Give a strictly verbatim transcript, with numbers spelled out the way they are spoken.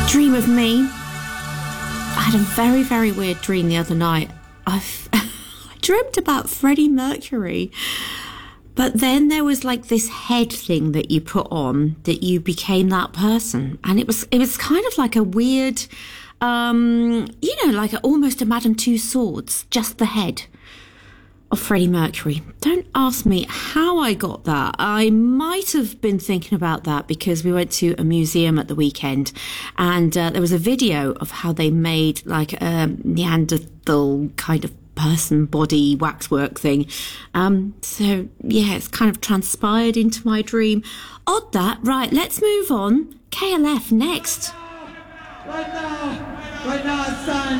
Dream of me. I had a very, very weird dream the other night. I've, I dreamt about Freddie Mercury. But then there was like this head thing that you put on that you became that person. And it was it was kind of like a weird, um, you know, like a, almost a Madame Tussauds, just the head of Freddie Mercury. Don't ask me how I got that. I might have been thinking about that because we went to a museum at the weekend and uh, there was a video of how they made like a Neanderthal kind of person body waxwork thing. Um, so yeah, it's kind of transpired into my dream. Odd that. Right, let's move on. K L F next. Right now, right now it's time.